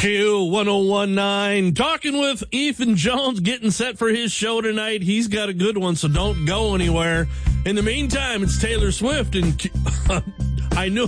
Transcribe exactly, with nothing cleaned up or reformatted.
Q one oh one nine, talking with Ethan Jones, getting set for his show tonight. He's got a good one, so don't go anywhere. In the meantime, it's Taylor Swift, and I knew